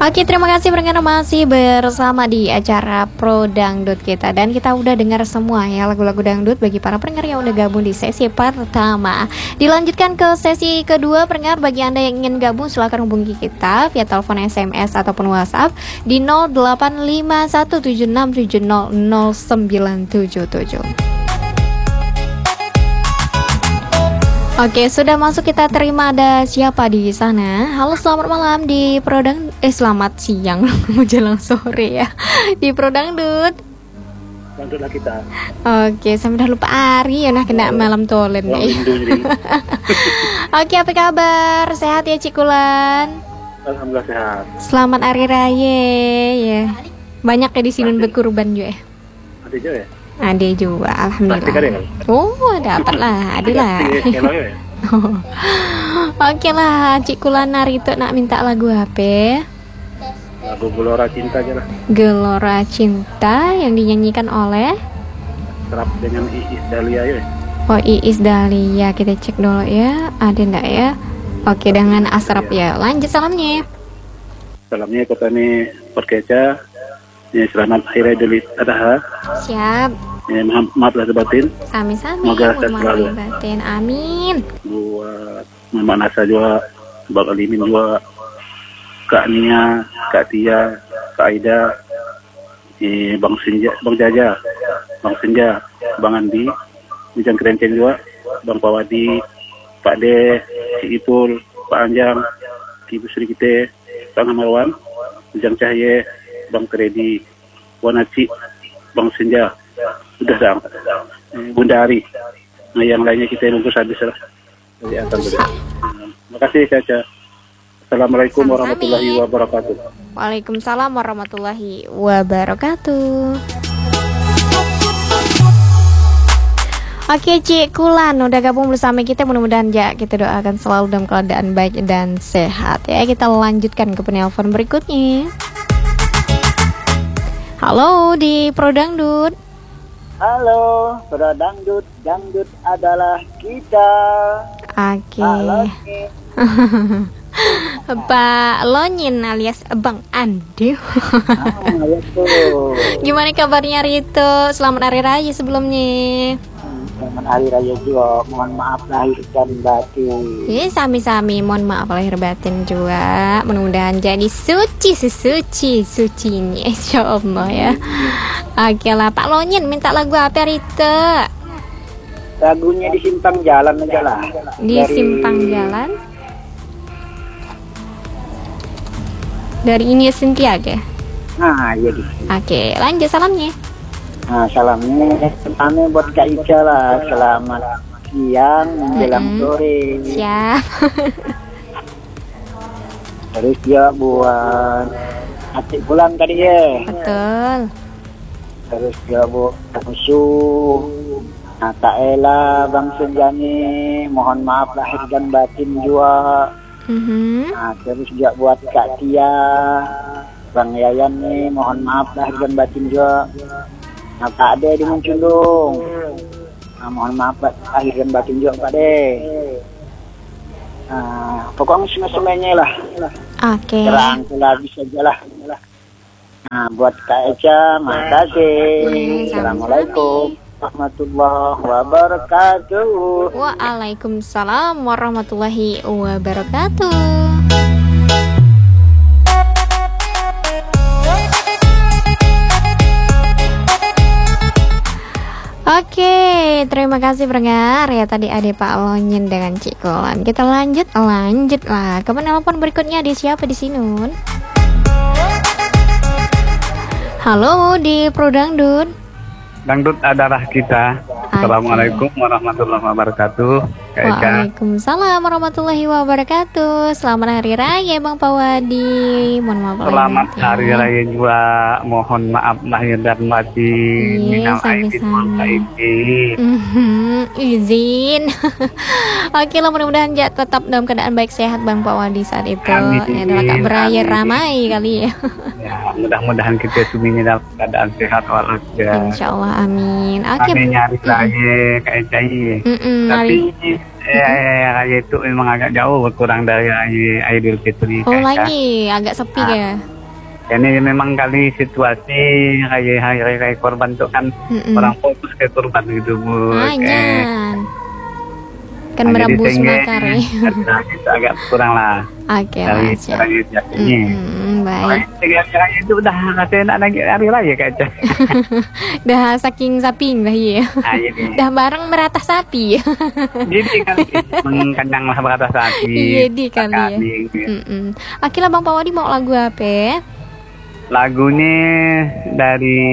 Oke, terima kasih pendengar masih bersama di acara Pro Dangdut kita. Dan kita udah dengar semua ya lagu-lagu dangdut bagi para pendengar yang udah gabung di sesi pertama. Dilanjutkan ke sesi kedua, pendengar bagi Anda yang ingin gabung silahkan hubungi kita via telepon, SMS ataupun WhatsApp di 085176700977. Oke, sudah masuk, kita terima. Ada siapa di sana? Halo, selamat malam di Prodang. Selamat siang menjelang sore ya di Prodangdut. Dangdutlah kita. Oke, saya udah lupa hari ya, nah kena malam tolen nih. Oke, apa kabar? Sehat ya Cikulan? Alhamdulillah sehat. Selamat Hari Raya ya. Banyak ya di sini berkurban juga ya. Ada juga ya? Ada juga, alhamdulillah. Oh, dapat lah, ada lah. Oke lah, Cik Kulana Rito nak minta lagu apa? Lagu Gelora Cinta aja lah. Gelora Cinta yang dinyanyikan oleh Serap dengan Iis Dahlia ya. Oh, Iis Dahlia, kita cek dulu ya, ada enggak ya? Oke, dengan Asrap ya. Lanjut salamnya. Salamnya kota ini Perkeca. Ya, selamat Hari Raya Adha. Siap. Ya, maaf lahir batin. Sami-sami. Semoga sehat selalu. Batin. Amin. Buat Mama Nasa juga, Bang Alimin juga, Kak Nia, Kak Tia, Kak Aida, Bang Senja, Bang Jaja, Bang Senja, Bang Andi, Ujang Kerenceng juga, Bang Pawadi, Pak De, Si Ipul, Pak Anjang, Ibu Sri kita, Bang Hamarwan, Ujang Cahye, Bang Kredi, Wanaci, Bang Senja, sudah dong, Bunda Ari. Nah, yang lainnya kita nunggu habis lah. Jadi terima kasih Caca. Assalamualaikum warahmatullahi wabarakatuh. Waalaikumsalam warahmatullahi wabarakatuh. Oke, Cik Kulan udah gabung bersama kita, mudah-mudahan ya kita doakan selalu dalam keadaan baik dan sehat ya. Kita lanjutkan ke penelpon berikutnya. Halo di Pro Dangdut. Halo, Pro Dangdut, dangdut adalah kita. Oke. Halo. Pak Lonyin alias Bang Andi. Betul. Gimana kabarnya Rito? Selamat Hari Raya sebelumnya. Selamat Hari Raya juga. Mohon maaf lahir dan batin. Sami-sami, mohon maaf lahir batin juga. Mudah-mudahan jadi sucinya insya Allah ya. Oke lah, Pak Lonyin minta lagu apa Rito? Lagunya di simpang jalan aja lah. Di simpang jalan. Dari ini Cynthia ya? Nah, iya di. Oke, lanjut salamnya. Nah, salamnya pertama buat Kak Ica lah. Selamat siang menjelang sore. Siap. Terus dia buat Atik pulang tadi ya. Betul. Terus dia buat musuh. Nah, Kak Ella, Bang Senjani, mohon maaf lahir dan batin juga. Nah, terus juga buat Kak Tia, Bang Yayan nih, mohon maaf lahir dan batin juga. Nah, Pak Ade di Munculung, nah, mohon maaf lahir dan batin juga Pak Ade. Nah, pokoknya semuanya lah. Oke. Terang habis aja lah. Nah, buat Kak Eca, makasih. Assalamualaikum warahmatullahi wabarakatuh. Waalaikumsalam warahmatullahi wabarakatuh. Oke, terima kasih pendengar ya, tadi ada Pak Lonyin dengan Cik Kulan. Kita lanjut lah ke penelpon berikutnya. Di siapa di sini? Halo di Pro Dangdut. Dangdut adalah kita. Assalamualaikum warahmatullahi wabarakatuh. Waalaikumsalam warahmatullahi wabarakatuh. Selamat Hari Raya Bang Pawadi. Mohon maaf. Selamat Hari Raya juga. Mohon maaf lahir dan batin. Minal aidin wal faizin. Izin. Oke lah, mudah-mudahan ya tetap dalam keadaan baik sehat Bang Pawadi saat itu. Ini adalah Kak Beraya ramai kali ya. Ya, mudah-mudahan kita semuanya dalam keadaan sehat walafiat. Insyaallah, amin. Oke. Kami nyari raya kayak cai. Tapi raya itu memang agak jauh, kurang dari raya Idul Fitri. Oh, lagi agak sepi ya. Ini memang kali situasi kayak korban tuh kan orang fokus ke korban gitu Bu. Kan merembus makar ya. Itu agak kurang lah. Oke lah. Baik. Itu udah kasih enak lagi hari raya kayaknya. Dah saking saping dah ya. Dah bareng merata sapi. Jadi kan mengkandang lah merata sapi. Iya di kali ya. Oke lah Bang Pawadi mau lagu apa? Lagunya dari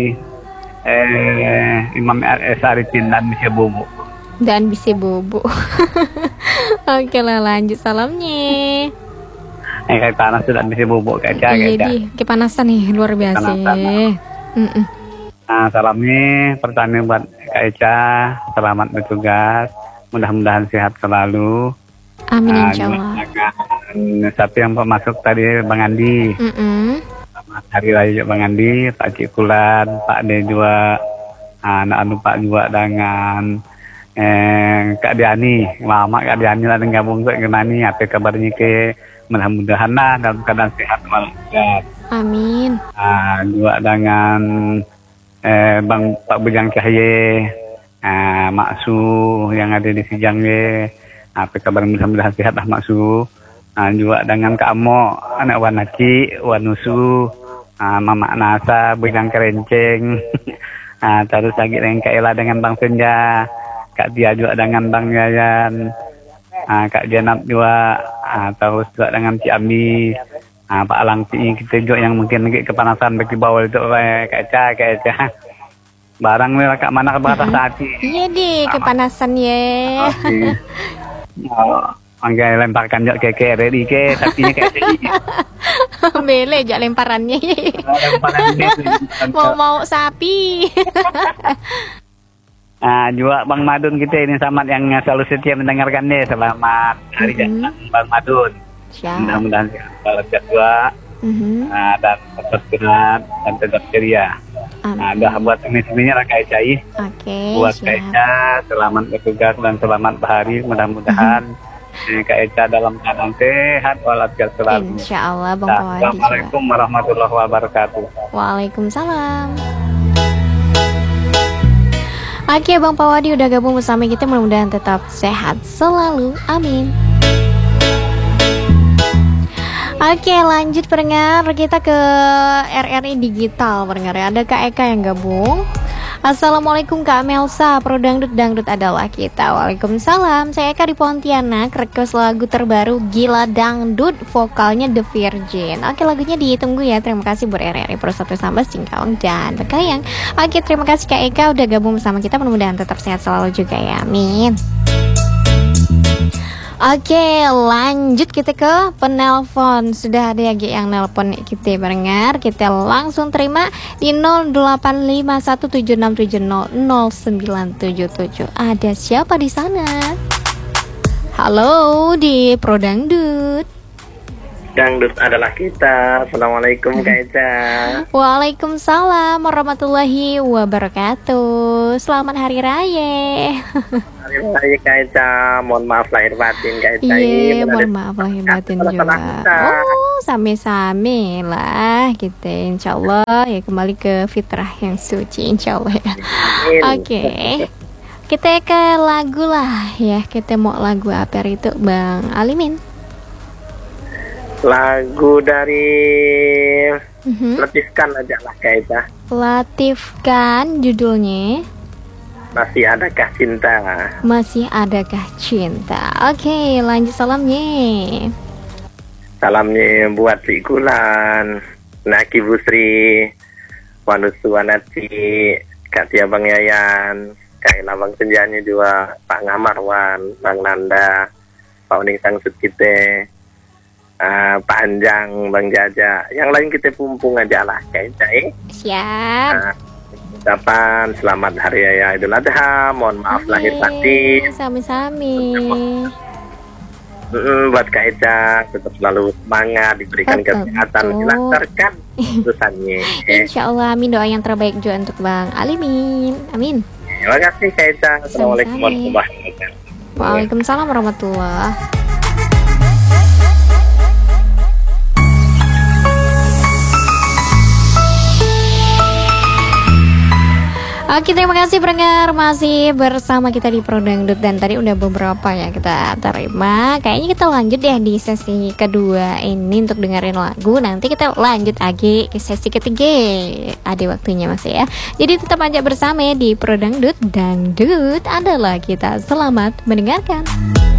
Imam R.S. Arifin dan Bisa Bobo. Dan Bisa Bobo. Oke lah lanjut salamnya. Kayak panas sudah Bisa Bobo kaca. Iya di kepanasan nih luar biasa. Nah, salamnya pertama buat Kak Eca, selamat bertugas, mudah-mudahan sehat selalu. Amin insyaallah. Satu yang masuk tadi Bang Andi. Hari Raya Bang Andi, Pak Cik Kulan, Pak De juga, anak Pak juga dengan Kak Diani, mama Kak Diani lah gabung ke Nani, apa kabarnya ke mudah-mudahan lah dalam keadaan sehat walafiat. Amin. Juga dengan Bang Pak Bujang Cahye, Maksu yang ada di Sijangge, apa kabar mudah-mudahan sehat lah Maksu. Juga dengan Kak Amo, anak Wanaci, Wanusu, Mama Nasa, Bujang Kerenceng, terus lagi dengan Kak Ella dengan Bang Senja, Kak Tia juga dengan Bang Yayan, Kak Janab juga, terus juga dengan Cik Ami, Pak Alang kita juga yang mungkin lagi kepanasan bagi bawah itu Kak Eca. Barang nih Kak mana ke batas hati. Iya di kepanasan ya. Angga lemparkan jok ke ready ke tapi kayak gini. Bele jak lemparannya. Mau sapi. Juga Bang Madun kita ini selamat yang selalu setia mendengarkan deh. Selamat hari Bang Madun. Mudah-mudahan sehat juga. Dan tetap sehat dan tetap ceria. Dah buat ini Kak Eca. Buat Kak Eca selamat bertugas dan selamat berhari. Mudah-mudahan Kak Eca dalam keadaan sehat walafiat selalu. Insyaallah Bang Pawadi. Assalamualaikum warahmatullahi wabarakatuh. Waalaikumsalam. Oke Bang Pawadi udah gabung bersama kita, mudah-mudahan tetap sehat selalu. Amin. Oke lanjut pendengar, kita ke RRI Digital pendengar ya. Ada Kak Eka yang gabung. Assalamualaikum Kak Melsa, Pro Dangdut adalah kita. Waalaikumsalam, saya Eka di Pontianak. Request lagu terbaru Gila Dangdut, vokalnya The Virgin. Oke lagunya ditunggu ya. Terima kasih buat RRI Pro 1 Sambas, Singkawang dan Bekayang. Oke terima kasih Kak Eka udah gabung bersama kita, mudah-mudahan tetap sehat selalu juga ya, amin. Oke lanjut kita ke penelpon. Sudah ada yang nelpon kita pendengar. Kita langsung terima di 085176700977. Ada siapa di sana? Halo di Pro Dangdut. Dangdut adalah kita. Assalamualaikum Kak Eca. Waalaikumsalam warahmatullahi wabarakatuh. Selamat Hari Raya. Hari Raya Kak Eca. Mohon maaf lahir batin Kak Eca. Iya, mohon maaf lahir batin juga. Oh, same-same lah kita, insyaallah ya kembali ke fitrah yang suci insyaallah ya. Oke. Kita ke lagu lah ya. Kita mau lagu apa itu Bang Alimin? Lagu dari Latifkan aja lah Kak Eca. Latifkan judulnya Masih Adakah Cinta. Masih Adakah Cinta. Oke lanjut salamnya. Salamnya buat Si Kulan, Naki Busri, Wanusu Wanaci, Kak Tia Bang Yayan, Kak Ila Bang Senjanya juga, Pak Ngamarwan, Bang Nanda, Pak Uning Sangsut kita, Pak Anjang, Bang Jaja. Yang lain kita pumpung aja lah Kak Eca. Siap. Ucapan selamat Hari Raya Idul Adha. Mohon maaf lahir batin. Sami-sami. Buat Kak Eca tetap selalu semangat, diberikan kesehatan, dilancarkan urusannya. Insyaallah, amin. Doa yang terbaik juga untuk Bang Alimin. Amin. Terima kasih Kak Eca. Assalamualaikum warahmatullahi wabarakatuh. Waalaikumsalam warahmatullahi. Oke, terima kasih pendengar masih bersama kita di Pro Dangdut. Dan tadi udah beberapa ya kita terima. Kayaknya kita lanjut ya di sesi kedua ini untuk dengerin lagu. Nanti kita lanjut lagi ke sesi ketiga. Ada waktunya masih ya. Jadi tetap aja bersama ya di Pro Dangdut. Dangdut adalah kita. Selamat mendengarkan.